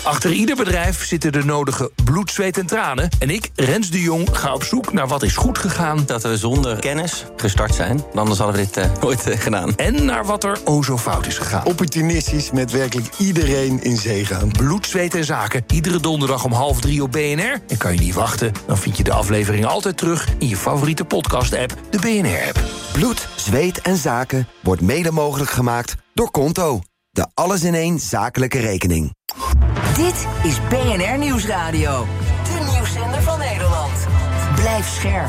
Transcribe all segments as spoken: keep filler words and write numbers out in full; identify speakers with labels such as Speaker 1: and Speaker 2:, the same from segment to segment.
Speaker 1: Achter ieder bedrijf zitten de nodige bloed, zweet en tranen. En ik, Rens de Jong, ga op zoek naar wat is goed gegaan.
Speaker 2: Dat we zonder kennis gestart zijn. Anders hadden we dit uh, nooit uh, gedaan.
Speaker 1: En naar wat er o zo fout is gegaan.
Speaker 3: Opportunistisch met werkelijk iedereen in zee gaan.
Speaker 1: Bloed, zweet en zaken. Iedere donderdag om half drie op B N R. En kan je niet wachten, dan vind je de aflevering altijd terug in je favoriete podcast-app, de B N R-app.
Speaker 4: Bloed, zweet en zaken wordt mede mogelijk gemaakt door Konto. De alles-in-één zakelijke rekening.
Speaker 5: Dit is B N R Nieuwsradio. De nieuwszender van Nederland. Blijf scherp.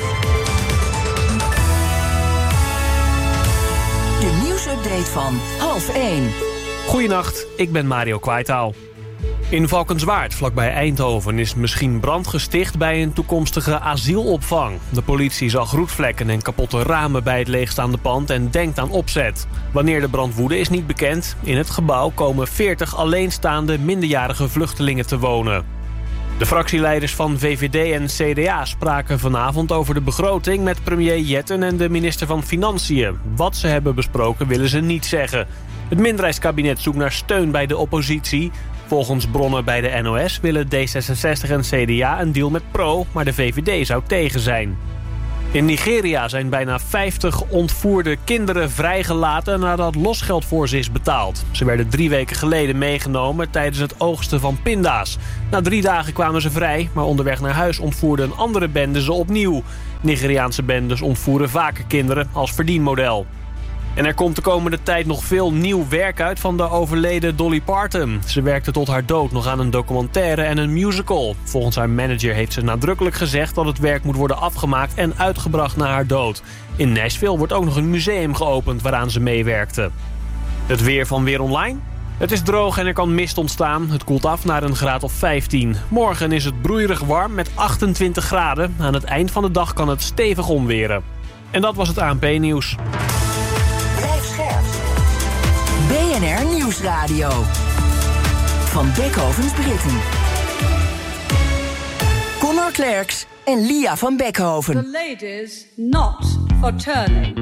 Speaker 5: De nieuwsupdate van half één.
Speaker 6: Goedenacht, ik ben Mario Kwaitaal. In Valkenswaard, vlakbij Eindhoven, is misschien brand gesticht bij een toekomstige asielopvang. De politie zag roetvlekken en kapotte ramen bij het leegstaande pand en denkt aan opzet. Wanneer de brand woedde is niet bekend. In het gebouw komen veertig alleenstaande minderjarige vluchtelingen te wonen. De fractieleiders van V V D en C D A spraken vanavond over de begroting met premier Jetten en de minister van Financiën. Wat ze hebben besproken willen ze niet zeggen. Het minderheidskabinet zoekt naar steun bij de oppositie. Volgens bronnen bij de N O S willen D zesenzestig en C D A een deal met Pro, maar de V V D zou tegen zijn. In Nigeria zijn bijna vijftig ontvoerde kinderen vrijgelaten nadat losgeld voor ze is betaald. Ze werden drie weken geleden meegenomen tijdens het oogsten van pinda's. Na drie dagen kwamen ze vrij, maar onderweg naar huis ontvoerde een andere bende ze opnieuw. Nigeriaanse bendes ontvoeren vaker kinderen als verdienmodel. En er komt de komende tijd nog veel nieuw werk uit van de overleden Dolly Parton. Ze werkte tot haar dood nog aan een documentaire en een musical. Volgens haar manager heeft ze nadrukkelijk gezegd dat het werk moet worden afgemaakt en uitgebracht na haar dood. In Nashville wordt ook nog een museum geopend waaraan ze meewerkte. Het weer van Weer Online? Het is droog en er kan mist ontstaan. Het koelt af naar een graad of vijftien. Morgen is het broeierig warm met achtentwintig graden. Aan het eind van de dag kan het stevig omweren. En dat was het A N P-nieuws.
Speaker 5: B N R Nieuwsradio. Van Beckhovens Britten. Connor Klerks en Lia van Beckhoven.
Speaker 7: The ladies not for turning.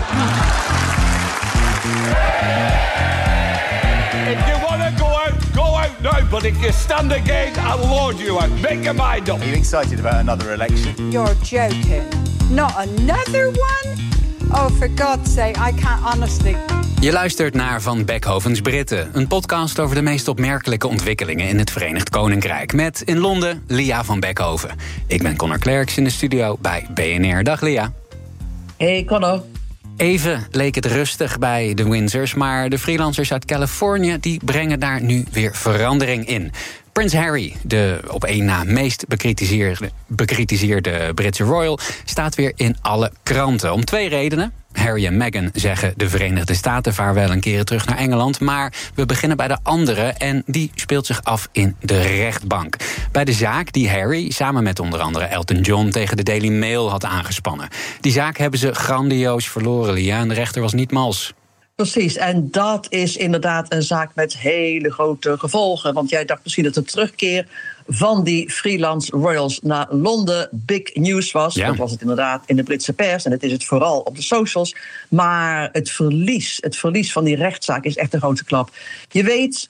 Speaker 8: If you want to go out, go out now. But if you stand again, I'll lord you out. Make your mind up.
Speaker 9: Are you excited about another election?
Speaker 7: You're joking. Not another one? Oh, for God's sake, I can't honestly...
Speaker 10: Je luistert naar Van Beckhovens Britten, een podcast over de meest opmerkelijke ontwikkelingen in het Verenigd Koninkrijk. Met in Londen Lia van Beckhoven. Ik ben Connor Klerks in de studio bij B N R. Dag Lia.
Speaker 11: Hey Connor.
Speaker 10: Even leek het rustig bij de Windsors, maar de freelancers uit Californië die brengen daar nu weer verandering in. Prins Harry, de op één na meest bekritiseerde, bekritiseerde Britse royal, staat weer in alle kranten. Om twee redenen. Harry en Meghan zeggen de Verenigde Staten vaarwel een keren terug naar Engeland. Maar we beginnen bij de andere en die speelt zich af in de rechtbank. Bij de zaak die Harry samen met onder andere Elton John tegen de Daily Mail had aangespannen. Die zaak hebben ze grandioos verloren, Lia, en de rechter was niet mals.
Speaker 11: Precies, en dat is inderdaad een zaak met hele grote gevolgen. Want jij dacht misschien dat de terugkeer van die freelance royals naar Londen big news was. Ja. Dat was het inderdaad in de Britse pers en het is het vooral op de socials. Maar het verlies, het verlies van die rechtszaak is echt een grote klap. Je weet,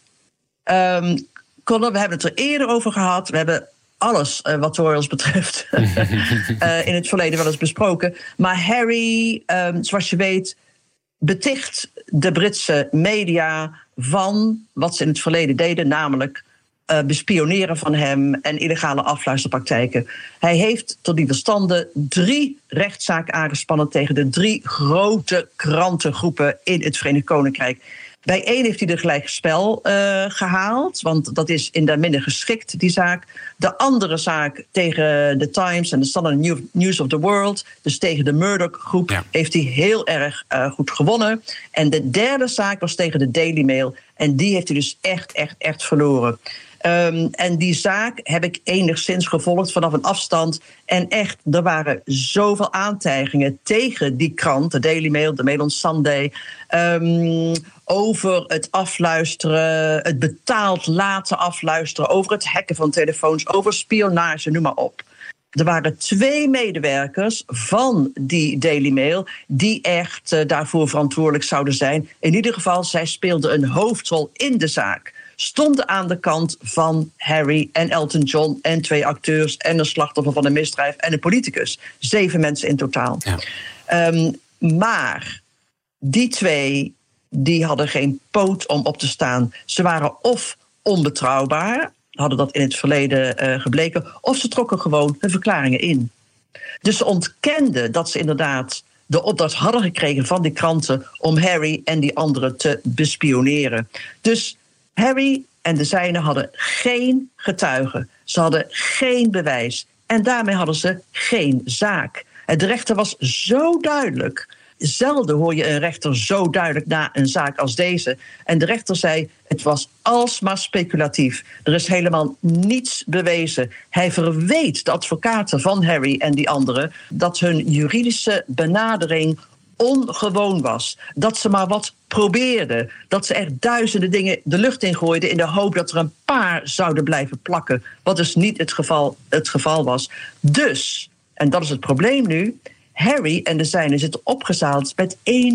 Speaker 11: um, Conor, we hebben het er eerder over gehad. We hebben alles uh, wat de royals betreft uh, in het verleden wel eens besproken. Maar Harry, um, zoals je weet, beticht de Britse media van wat ze in het verleden deden, namelijk uh, bespioneren van hem en illegale afluisterpraktijken. Hij heeft tot die verstande drie rechtszaken aangespannen tegen de drie grote krantengroepen in het Verenigd Koninkrijk. Bij één heeft hij er gelijk spel uh, gehaald, want dat is in der minder geschikt, die zaak. De andere zaak tegen de Times en de Standard News of the World, dus tegen de Murdoch-groep, ja. heeft hij heel erg uh, goed gewonnen. En de derde zaak was tegen de Daily Mail en die heeft hij dus echt, echt, echt verloren. Um, en die zaak heb ik enigszins gevolgd vanaf een afstand. En echt, er waren zoveel aantijgingen tegen die krant, de Daily Mail, de Mail on Sunday, um, over het afluisteren, het betaald laten afluisteren, over het hacken van telefoons, over spionage, noem maar op. Er waren twee medewerkers van die Daily Mail die echt uh, daarvoor verantwoordelijk zouden zijn. In ieder geval, zij speelden een hoofdrol in de zaak. stonden aan de kant van Harry en Elton John en twee acteurs en een slachtoffer van een misdrijf en een politicus. Zeven mensen in totaal. Ja. Um, maar die twee die hadden geen poot om op te staan. Ze waren of onbetrouwbaar, hadden dat in het verleden uh, gebleken, of ze trokken gewoon hun verklaringen in. Dus ze ontkenden dat ze inderdaad de opdracht hadden gekregen van die kranten om Harry en die anderen te bespioneren. Dus Harry en de zijnen hadden geen getuigen. Ze hadden geen bewijs. En daarmee hadden ze geen zaak. En de rechter was zo duidelijk. Zelden hoor je een rechter zo duidelijk na een zaak als deze. En de rechter zei, het was alsmaar speculatief. Er is helemaal niets bewezen. Hij verweet de advocaten van Harry en die anderen dat hun juridische benadering ongewoon was. Dat ze maar wat probeerden. Dat ze echt duizenden dingen de lucht ingooiden in de hoop dat er een paar zouden blijven plakken. Wat dus niet het geval, het geval was. Dus, en dat is het probleem nu, Harry en de zijnen zitten opgezaald met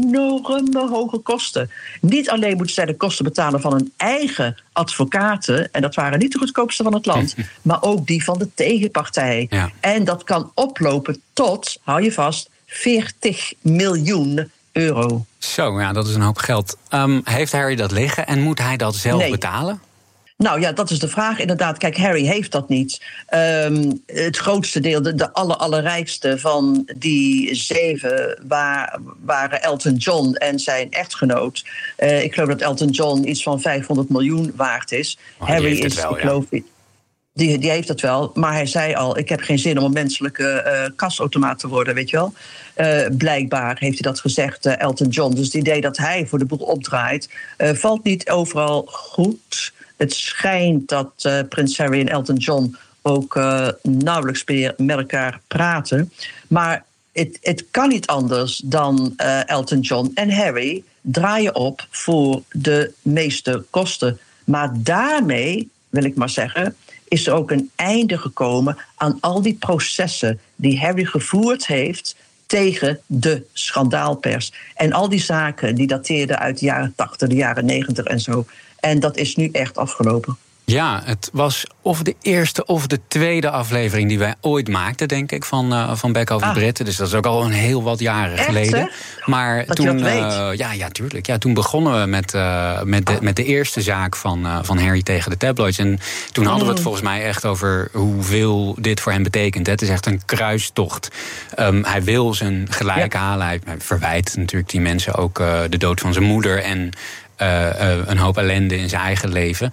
Speaker 11: enorme hoge kosten. Niet alleen moeten zij de kosten betalen van hun eigen advocaten, en dat waren niet de goedkoopste van het land, maar ook die van de tegenpartij. Ja. En dat kan oplopen tot, hou je vast, veertig miljoen euro.
Speaker 10: Zo, ja, dat is een hoop geld. Um, heeft Harry dat liggen en moet hij dat zelf
Speaker 11: nee.
Speaker 10: betalen?
Speaker 11: Nou ja, dat is de vraag inderdaad. Kijk, Harry heeft dat niet. Um, het grootste deel, de, de aller, allerrijkste van die zeven waar, waren Elton John en zijn echtgenoot. Uh, ik geloof dat Elton John iets van vijfhonderd miljoen waard is.
Speaker 10: Oh,
Speaker 11: Harry is,
Speaker 10: wel,
Speaker 11: ik geloof,
Speaker 10: ja.
Speaker 11: die, die heeft het wel. Maar hij zei al, ik heb geen zin om een menselijke uh, kasautomaat te worden, weet je wel. Uh, blijkbaar heeft hij dat gezegd, uh, Elton John. Dus het idee dat hij voor de boel opdraait, uh, valt niet overal goed. Het schijnt dat uh, prins Harry en Elton John ook uh, nauwelijks meer met elkaar praten. Maar het, het kan niet anders dan uh, Elton John en Harry draaien op voor de meeste kosten. Maar daarmee, wil ik maar zeggen, is er ook een einde gekomen aan al die processen die Harry gevoerd heeft tegen de schandaalpers. En al die zaken die dateerden uit de jaren tachtig, de jaren negentig en zo. En dat is nu echt afgelopen.
Speaker 10: Ja, het was of de eerste of de tweede aflevering die wij ooit maakten, denk ik, van, uh, van Back Over ah. Britten. Dus dat is ook al een heel wat jaren
Speaker 11: echt,
Speaker 10: geleden.
Speaker 11: Hè?
Speaker 10: Maar
Speaker 11: dat
Speaker 10: toen,
Speaker 11: je dat
Speaker 10: uh,
Speaker 11: weet.
Speaker 10: ja, ja, tuurlijk. Ja, toen begonnen we met, uh, met, de, met de eerste zaak van, uh, van Harry tegen de tabloids. En toen mm. hadden we het volgens mij echt over hoeveel dit voor hem betekent. Het is echt een kruistocht. Um, hij wil zijn gelijk ja. halen. Hij, hij verwijt natuurlijk die mensen ook uh, de dood van zijn moeder en Uh, uh, een hoop ellende in zijn eigen leven.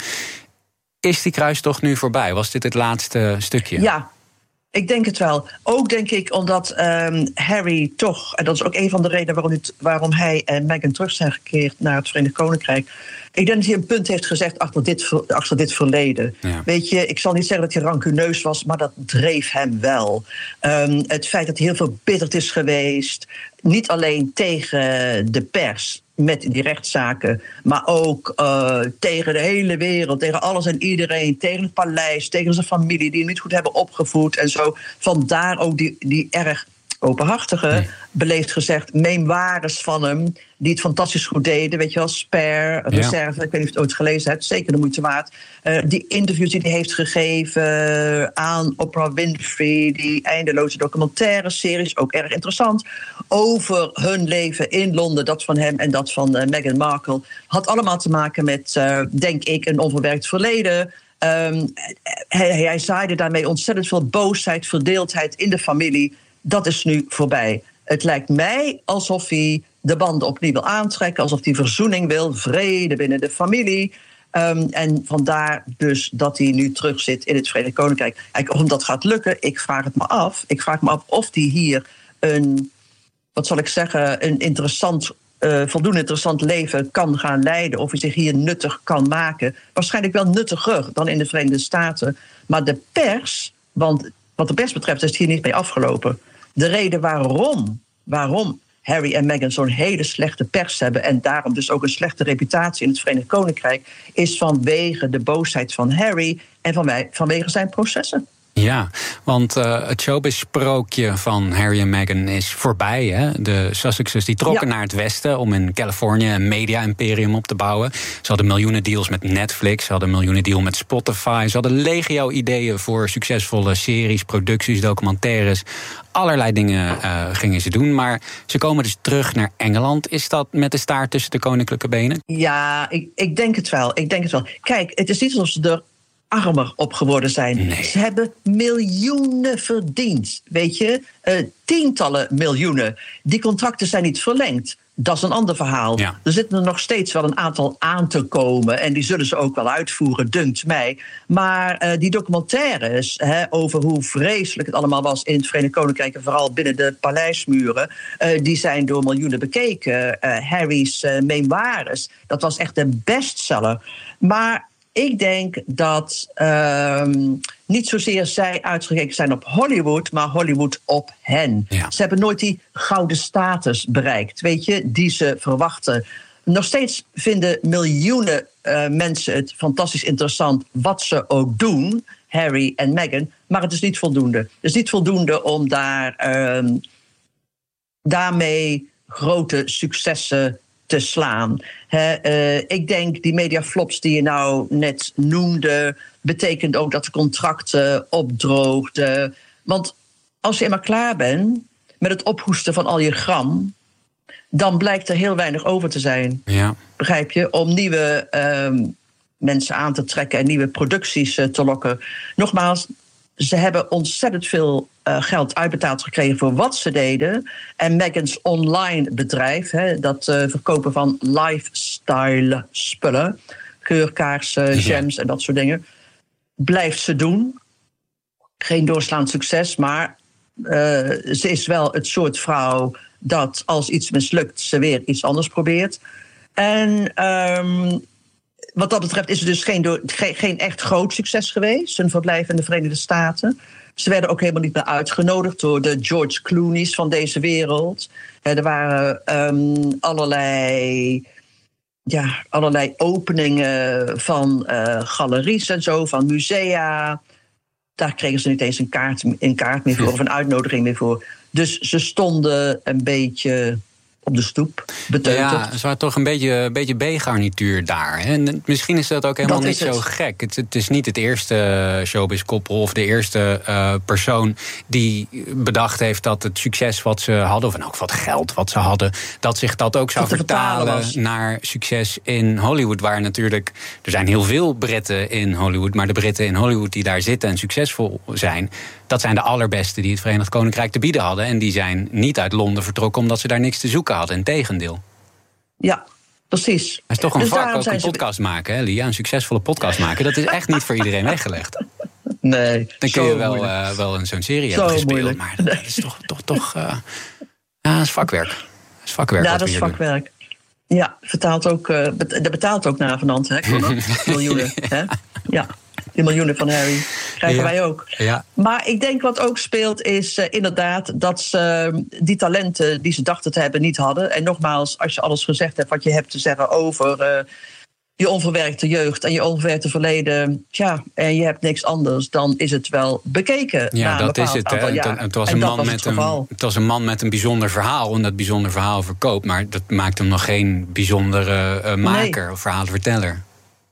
Speaker 10: Is die kruistocht nu voorbij? Was dit het laatste stukje?
Speaker 11: Ja, ik denk het wel. Ook denk ik omdat um, Harry toch, en dat is ook een van de redenen waarom, het, waarom hij en Meghan terug zijn gekeerd naar het Verenigd Koninkrijk. Ik denk dat hij een punt heeft gezegd achter dit, achter dit verleden. Ja. Weet je, ik zal niet zeggen dat hij rancuneus was, maar dat dreef hem wel. Um, het feit dat hij heel verbitterd is geweest, niet alleen tegen de pers met die rechtszaken, maar ook uh, tegen de hele wereld, tegen alles en iedereen, tegen het paleis, tegen zijn familie die hem niet goed hebben opgevoed en zo. Vandaar ook die, die erg openhartige, nee. beleefd gezegd, memoires van hem, die het fantastisch goed deden, weet je wel, Spare, Reserve, ja. ik weet niet of je het ooit gelezen hebt, zeker de moeite waard. Uh, die interviews die hij heeft gegeven aan Oprah Winfrey, die eindeloze documentaire series, ook erg interessant, over hun leven in Londen, dat van hem en dat van uh, Meghan Markle, had allemaal te maken met, uh, denk ik, een onverwerkt verleden. Um, hij, hij zaaide daarmee ontzettend veel boosheid, verdeeldheid in de familie. Dat is nu voorbij. Het lijkt mij alsof hij de banden opnieuw wil aantrekken, alsof hij verzoening wil, vrede binnen de familie. Um, en vandaar dus dat hij nu terug zit in het Verenigd Koninkrijk. Kijk, of dat gaat lukken, ik vraag het me af. Ik vraag me af of hij hier een, wat zal ik zeggen, een interessant, uh, voldoende interessant leven kan gaan leiden. Of hij zich hier nuttig kan maken. Waarschijnlijk wel nuttiger dan in de Verenigde Staten. Maar de pers, want wat de pers betreft is het hier niet mee afgelopen. De reden waarom, waarom Harry en Meghan zo'n hele slechte pers hebben en daarom dus ook een slechte reputatie in het Verenigd Koninkrijk, is vanwege de boosheid van Harry en van wij, vanwege zijn processen.
Speaker 10: Ja, want uh, het showbiz-sprookje van Harry en Meghan is voorbij. Hè? De Sussexes die trokken ja. naar het westen om in Californië een media-imperium op te bouwen. Ze hadden miljoenen deals met Netflix, ze hadden een miljoenen deal met Spotify. Ze hadden legio ideeën voor succesvolle series, producties, documentaires. Allerlei dingen uh, gingen ze doen, maar ze komen dus terug naar Engeland. Is dat met de staart tussen de koninklijke benen?
Speaker 11: Ja, ik, ik denk het wel. Ik denk het wel. Kijk, het is niet alsof ze er armer op geworden zijn. Nee. Ze hebben miljoenen verdiend, weet je. Uh, tientallen miljoenen. Die contracten zijn niet verlengd. Dat is een ander verhaal. Ja. Er zitten er nog steeds wel een aantal aan te komen. En die zullen ze ook wel uitvoeren, dunkt mij. Maar uh, die documentaires hè, over hoe vreselijk het allemaal was in het Verenigd Koninkrijk, en vooral binnen de paleismuren, uh, die zijn door miljoenen bekeken. Uh, Harry's uh, memoires, dat was echt een bestseller. Maar ik denk dat uh, niet zozeer zij uitgekeken zijn op Hollywood, maar Hollywood op hen. Ja. Ze hebben nooit die gouden status bereikt, weet je, die ze verwachten. Nog steeds vinden miljoenen uh, mensen het fantastisch interessant wat ze ook doen, Harry en Meghan, maar het is niet voldoende. Het is niet voldoende om daar uh, daarmee grote successen te slaan. He, uh, ik denk die mediaflops die je nou net noemde, betekent ook dat de contracten opdroogden. Want als je eenmaal klaar bent met het ophoesten van al je gram, dan blijkt er heel weinig over te zijn. Ja. Begrijp je? Om nieuwe uh, mensen aan te trekken en nieuwe producties uh, te lokken. Nogmaals, ze hebben ontzettend veel uh, geld uitbetaald gekregen voor wat ze deden. En Meghan's online bedrijf, hè, dat uh, verkopen van lifestyle spullen, geurkaarsen, gems en dat soort dingen, blijft ze doen. Geen doorslaand succes, maar uh, ze is wel het soort vrouw dat als iets mislukt, ze weer iets anders probeert. En Um, wat dat betreft is het dus geen, door, geen, geen echt groot succes geweest, hun verblijf in de Verenigde Staten. Ze werden ook helemaal niet meer uitgenodigd door de George Clooney's van deze wereld. Er waren um, allerlei, ja, allerlei openingen van uh, galeries en zo, van musea. Daar kregen ze niet eens een kaart, een kaart meer voor of een uitnodiging meer voor. Dus ze stonden een beetje op de stoep, beteuterd.
Speaker 10: Ja, ze waren toch een beetje, een beetje B-garnituur daar. En misschien is dat ook helemaal dat niet zo gek. Het, het is niet het eerste showbiz-koppel of de eerste uh, persoon die bedacht heeft dat het succes wat ze hadden, of in elk geval het geld wat ze hadden, dat zich dat ook zou dat vertalen naar succes in Hollywood. Waar natuurlijk, er zijn heel veel Britten in Hollywood, maar de Britten in Hollywood die daar zitten en succesvol zijn, dat zijn de allerbeste die het Verenigd Koninkrijk te bieden hadden. En die zijn niet uit Londen vertrokken omdat ze daar niks te zoeken hadden. Integendeel.
Speaker 11: Ja, precies.
Speaker 10: Het is toch een dus vak, ook een podcast ze... maken, hè, Lia? Een succesvolle podcast maken. Dat is echt niet voor iedereen weggelegd.
Speaker 11: Nee.
Speaker 10: Dan kun je wel, uh, wel in zo'n serie zo hebben gespeeld. Moeilijk. Maar dat, dat is toch, toch, toch uh, ja, dat is vakwerk. Dat is vakwerk.
Speaker 11: Ja, dat is vakwerk. Doen. Ja, vertaalt ook, uh, dat betaalt ook naar vanand, hè? Miljoenen, hè? Ja. Die miljoenen van Harry krijgen ja. wij ook. Ja. Maar ik denk wat ook speelt is uh, inderdaad dat ze uh, die talenten die ze dachten te hebben niet hadden. En nogmaals, als je alles gezegd hebt wat je hebt te zeggen over uh, je onverwerkte jeugd en je onverwerkte verleden, tja, en je hebt niks anders, dan is het wel bekeken.
Speaker 10: Ja, dat is het. Hè. Het, het, was een man was met het, een, het was een man met een bijzonder verhaal en dat bijzonder verhaal verkoopt, maar dat maakt hem nog geen bijzondere uh, maker nee. of verhaalverteller.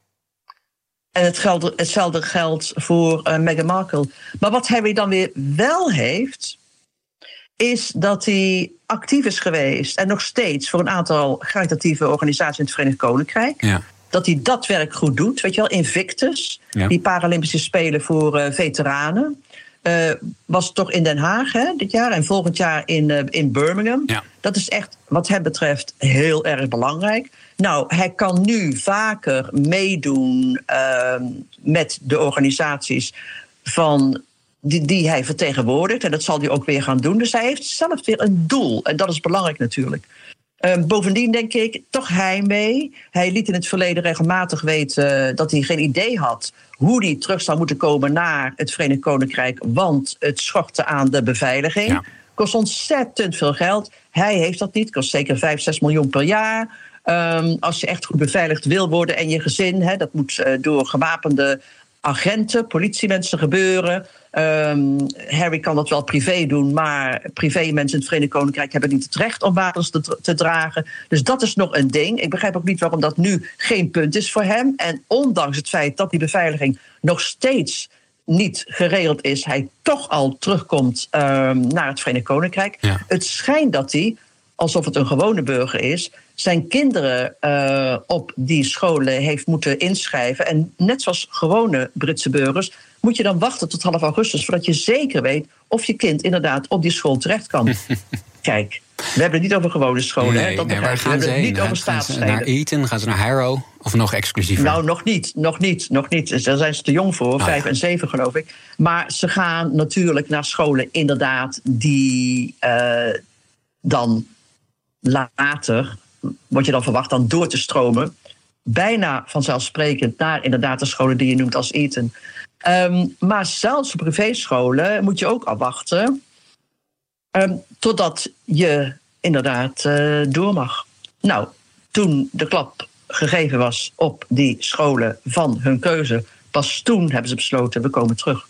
Speaker 11: En het geld, hetzelfde geldt voor uh, Meghan Markle. Maar wat Harry dan weer wel heeft, is dat hij actief is geweest en nog steeds voor een aantal caritatieve organisaties in het Verenigd Koninkrijk. Ja. Dat hij dat werk goed doet. Weet je wel, Invictus, ja. die Paralympische Spelen voor uh, veteranen. Uh, was toch in Den Haag hè, dit jaar en volgend jaar in, uh, in Birmingham. Ja. Dat is echt wat hem betreft heel erg belangrijk. Nou, hij kan nu vaker meedoen uh, met de organisaties van die, die hij vertegenwoordigt. En dat zal hij ook weer gaan doen. Dus hij heeft zelf weer een doel. En dat is belangrijk natuurlijk. Uh, bovendien denk ik, toch heimwee. Hij liet in het verleden regelmatig weten dat hij geen idee had hoe hij terug zou moeten komen naar het Verenigd Koninkrijk, want het schortte aan de beveiliging. Ja. Kost ontzettend veel geld. Hij heeft dat niet. Kost zeker vijf, zes miljoen per jaar. Um, als je echt goed beveiligd wil worden en je gezin, hè, dat moet uh, door gewapende agenten, politiemensen gebeuren. Um, Harry kan dat wel privé doen, maar privé-mensen in het Verenigd Koninkrijk hebben niet het recht om wapens te, te dragen. Dus dat is nog een ding. Ik begrijp ook niet waarom dat nu geen punt is voor hem. En ondanks het feit dat die beveiliging nog steeds niet geregeld is, hij toch al terugkomt um, naar het Verenigd Koninkrijk. Ja. Het schijnt dat hij, alsof het een gewone burger is, zijn kinderen uh, op die scholen heeft moeten inschrijven. En net zoals gewone Britse burgers moet je dan wachten tot half augustus, voordat je zeker weet of je kind inderdaad op die school terecht kan. Kijk, we hebben het niet over gewone scholen.
Speaker 10: Nee,
Speaker 11: hè? Dat
Speaker 10: nee, waar gaan
Speaker 11: we hebben
Speaker 10: ze
Speaker 11: het
Speaker 10: heen?
Speaker 11: niet over
Speaker 10: Gaan ze
Speaker 11: staatssteden.
Speaker 10: naar Eton, gaan ze naar Harrow of nog exclusiever?
Speaker 11: Nou, nog niet, nog niet, nog niet. Daar zijn ze te jong voor, oh, vijf ja. en zeven geloof ik. Maar ze gaan natuurlijk naar scholen inderdaad die uh, dan later, wordt je dan verwacht, dan door te stromen. Bijna vanzelfsprekend naar inderdaad de scholen die je noemt als Eton. Um, maar zelfs voor privéscholen moet je ook afwachten um, totdat je inderdaad uh, door mag. Nou, toen de klap gegeven was op die scholen van hun keuze, pas toen hebben ze besloten, we komen terug.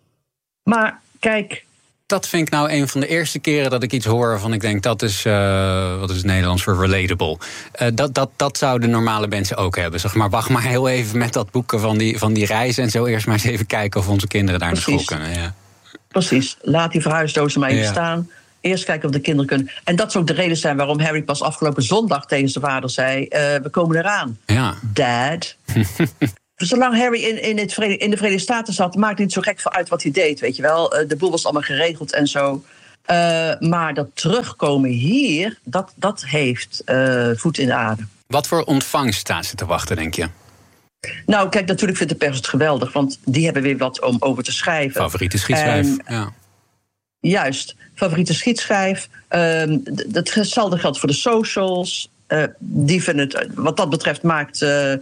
Speaker 11: Maar kijk,
Speaker 10: dat vind ik nou een van de eerste keren dat ik iets hoor waarvan ik denk, dat is, uh, wat is het Nederlands voor relatable. Uh, dat, dat, dat zouden normale mensen ook hebben. Zeg maar, wacht maar heel even met dat boeken van die, van die reizen en zo eerst maar eens even kijken of onze kinderen daar naar school kunnen. Ja.
Speaker 11: Precies, laat die verhuisdozen maar even
Speaker 10: ja. staan.
Speaker 11: Eerst kijken of de kinderen kunnen. En dat zou ook de reden zijn waarom Harry pas afgelopen zondag tegen zijn vader zei, uh, we komen eraan.
Speaker 10: Ja.
Speaker 11: Dad. Zolang Harry in, in, het Verenigde, in de Verenigde Staten zat, maakt het niet zo gek veel uit wat hij deed, weet je wel. De boel was allemaal geregeld en zo. Uh, maar dat terugkomen hier, dat, dat heeft uh, voet in de aarde.
Speaker 10: Wat voor ontvangst staan ze te wachten, denk je?
Speaker 11: Nou, kijk, natuurlijk vindt de pers het geweldig, want die hebben weer wat om over te schrijven.
Speaker 10: Favoriete schietschijf, en, ja.
Speaker 11: Juist, favoriete schietschijf. Um, hetzelfde geldt voor de socials. Uh, die vinden het, wat dat betreft maakt uh,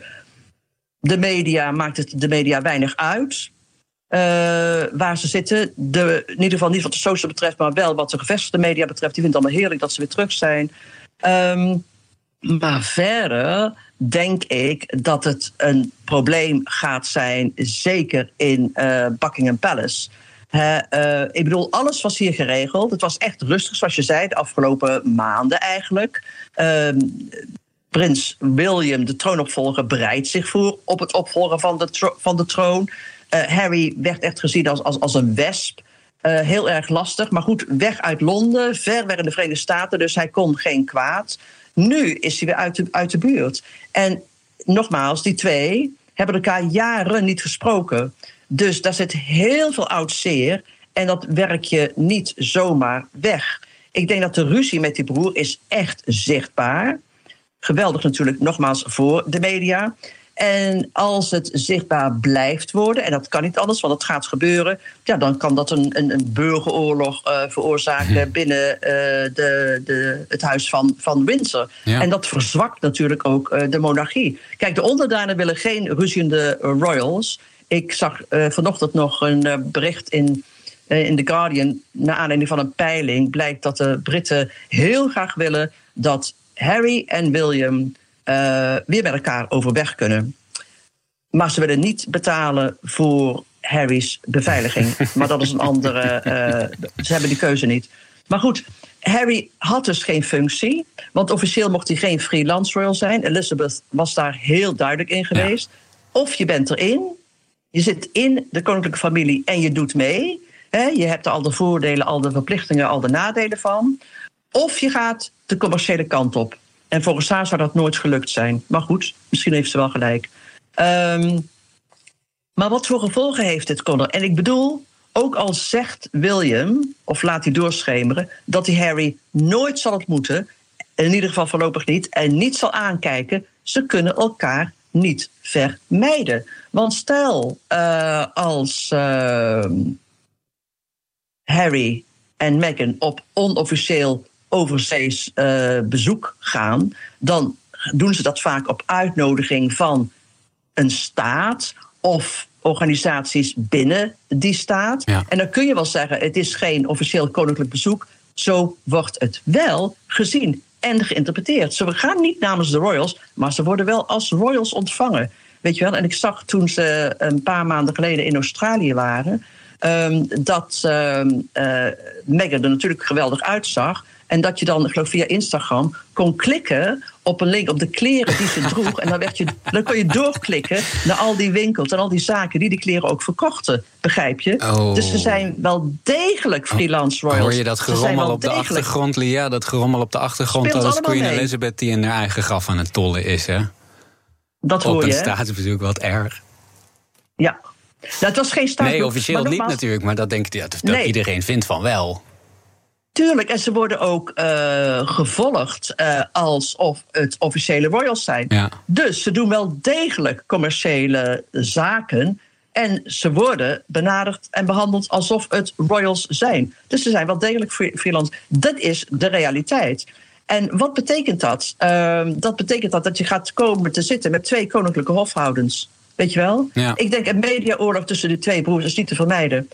Speaker 11: de media, maakt het de media weinig uit. Uh, waar ze zitten. De, in ieder geval niet wat de social betreft, maar wel wat de gevestigde media betreft. Die vinden het allemaal heerlijk dat ze weer terug zijn. Um, maar verder denk ik dat het een probleem gaat zijn, zeker in uh, Buckingham Palace. Uh, uh, ik bedoel, alles was hier geregeld. Het was echt rustig, zoals je zei, de afgelopen maanden eigenlijk. Uh, Prins William, de troonopvolger, bereidt zich voor op het opvolgen van de, tro- van de troon. Uh, Harry werd echt gezien als, als, als een wesp. Uh, heel erg lastig, maar goed, weg uit Londen, ver weg in de Verenigde Staten, dus hij kon geen kwaad. Nu is hij weer uit de, uit de buurt. En nogmaals, die twee hebben elkaar jaren niet gesproken. Dus daar zit heel veel oud zeer en dat werk je niet zomaar weg. Ik denk dat de ruzie met die broer is echt zichtbaar. Geweldig natuurlijk, nogmaals, voor de media. En als het zichtbaar blijft worden, en dat kan niet anders, want het gaat gebeuren, ja, dan kan dat een, een, een burgeroorlog uh, veroorzaken binnen uh, de, de, het huis van, van Windsor. Ja. En dat verzwakt natuurlijk ook uh, de monarchie. Kijk, de onderdanen willen geen ruziende royals. Ik zag uh, vanochtend nog een uh, bericht in, uh, in The Guardian, naar aanleiding van een peiling, blijkt dat de Britten heel graag willen dat Harry en William Uh, weer met elkaar overweg kunnen. Maar ze willen niet betalen voor Harry's beveiliging. Maar dat is een andere. Uh, ze hebben die keuze niet. Maar goed, Harry had dus geen functie. Want officieel mocht hij geen freelance royal zijn. Elizabeth was daar heel duidelijk in geweest. Ja. Of je bent erin, je zit in de koninklijke familie en je doet mee. Hè, je hebt er al de voordelen, al de verplichtingen, al de nadelen van. Of je gaat de commerciële kant op. En volgens haar zou dat nooit gelukt zijn. Maar goed, misschien heeft ze wel gelijk. Um, maar wat voor gevolgen heeft dit, Connor? En ik bedoel, ook al zegt William, of laat hij doorschemeren, dat hij Harry nooit zal ontmoeten, in ieder geval voorlopig niet, en niet zal aankijken, ze kunnen elkaar niet vermijden. Want stel, uh, als uh, Harry en Meghan op onofficieel overzees uh, bezoek gaan, dan doen ze dat vaak op uitnodiging van een staat of organisaties binnen die staat. Ja. En dan kun je wel zeggen, het is geen officieel koninklijk bezoek. Zo wordt het wel gezien en geïnterpreteerd. Ze gaan niet namens de royals, maar ze worden wel als royals ontvangen. Weet je wel? En ik zag toen ze een paar maanden geleden in Australië waren, Um, dat um, uh, Meghan er natuurlijk geweldig uitzag. En dat je dan, geloof ik, via Instagram kon klikken op een link op de kleren die ze droeg. En dan, werd je, dan kon je doorklikken naar al die winkels en al die zaken die die kleren ook verkochten. Begrijp je?
Speaker 10: Oh.
Speaker 11: Dus ze zijn wel degelijk freelance royals.
Speaker 10: Hoor je dat gerommel op de degelijk. achtergrond, Lia? Dat gerommel op de achtergrond,
Speaker 11: Speelt
Speaker 10: dat is Queen
Speaker 11: mee.
Speaker 10: Elizabeth die in haar eigen graf aan het tollen is, hè?
Speaker 11: Dat hoor
Speaker 10: op
Speaker 11: je,
Speaker 10: een staatsbezoek, wat erg.
Speaker 11: Ja. Nou, het was geen staatsbezoek.
Speaker 10: Nee, officieel niet
Speaker 11: nogmaals,
Speaker 10: natuurlijk, maar dat denk ik dat, dat
Speaker 11: nee.
Speaker 10: iedereen vindt van wel.
Speaker 11: Tuurlijk, en ze worden ook uh, gevolgd uh, alsof het officiële royals zijn.
Speaker 10: Ja. Dus
Speaker 11: ze doen wel degelijk commerciële zaken. En ze worden benaderd en behandeld alsof het royals zijn. Dus ze zijn wel degelijk freelance. Dat is de realiteit. En wat betekent dat? Uh, dat betekent dat, dat je gaat komen te zitten met twee koninklijke hofhoudens. Weet je wel? Ja. Ik denk een mediaoorlog tussen de twee broers is niet te vermijden.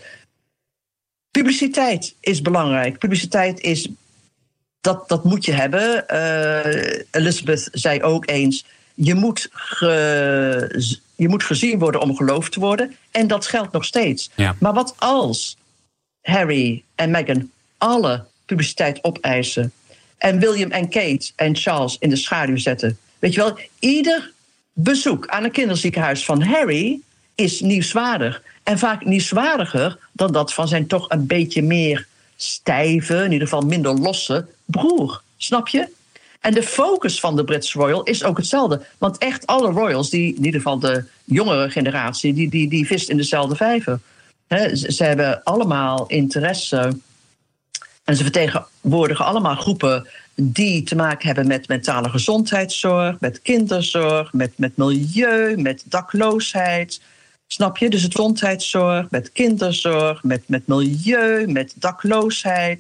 Speaker 11: Publiciteit is belangrijk. Publiciteit is, dat, dat moet je hebben. Uh, Elizabeth zei ook eens, je moet, ge, je moet gezien worden om geloofd te worden. En dat geldt nog steeds. Ja. Maar wat als Harry en Meghan alle publiciteit opeisen en William en Kate en Charles in de schaduw zetten? Weet je wel, ieder bezoek aan een kinderziekenhuis van Harry is nieuwswaardig. En vaak nieuwswaardiger dan dat van zijn toch een beetje meer stijve, in ieder geval minder losse broer. Snap je? En de focus van de Britse royal is ook hetzelfde. Want echt alle royals, die, in ieder geval de jongere generatie, die, die, die vist in dezelfde vijver. He, ze, ze hebben allemaal interesse. En ze vertegenwoordigen allemaal groepen die te maken hebben met mentale gezondheidszorg, met kinderzorg, met, met milieu, met dakloosheid. Snap je? Dus gezondheidszorg, met kinderzorg, met, met milieu, met dakloosheid.